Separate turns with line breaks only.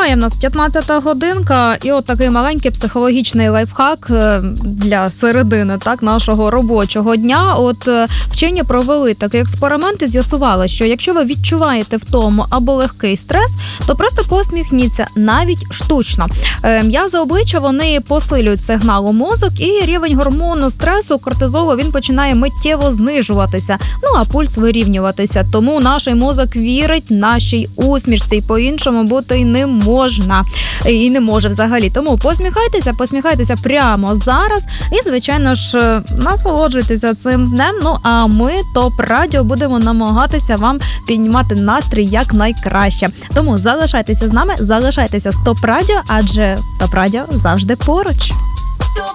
Триває в нас 15-та годинка, і от такий маленький психологічний лайфхак для середини нашого робочого дня. От вчені провели такий експеримент і з'ясували, що якщо ви відчуваєте втому або легкий стрес, то просто посміхніться, навіть штучно. М'язи обличчя, вони посилюють сигнал у мозок, і рівень гормону стресу, кортизолу, він починає миттєво знижуватися, а пульс вирівнюватися. Тому наш мозок вірить нашій усмішці, і по-іншому бути й не можна. І не може взагалі. Тому посміхайтеся прямо зараз і, звичайно ж, насолоджуйтеся цим днем. А ми, ТОП Радіо, будемо намагатися вам піднімати настрій якнайкраще. Тому залишайтеся з нами, залишайтеся з ТОП Радіо, адже ТОП Радіо завжди поруч.